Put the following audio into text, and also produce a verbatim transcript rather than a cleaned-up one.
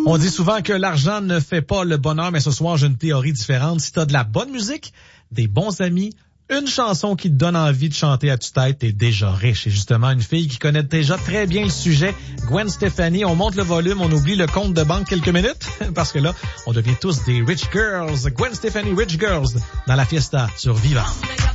On dit souvent que l'argent ne fait pas le bonheur, mais ce soir, j'ai une théorie différente. Si t'as de la bonne musique, des bons amis, une chanson qui te donne envie de chanter à tue-tête, t'es déjà riche. Et justement, une fille qui connaît déjà très bien le sujet, Gwen Stefani. On monte le volume, on oublie le compte de banque quelques minutes, parce que là, on devient tous des rich girls. Gwen Stefani, Rich Girls, dans la fiesta sur Viva.